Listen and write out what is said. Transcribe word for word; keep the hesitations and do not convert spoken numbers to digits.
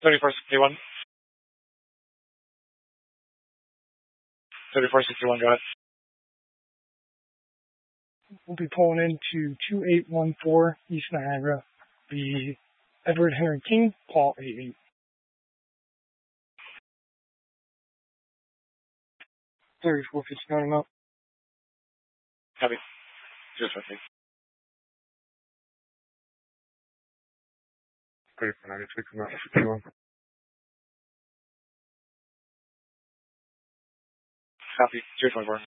thirty-four sixty-one. thirty-four sixty-one, go ahead. We'll be pulling into two eight one four East Niagara. The Edward Henry King, Paul A eight. thirty-four fifty-nine amount. Copy. Just one thing. thirty-four ninety-six amount. fifty-one. Copy. two twenty-four.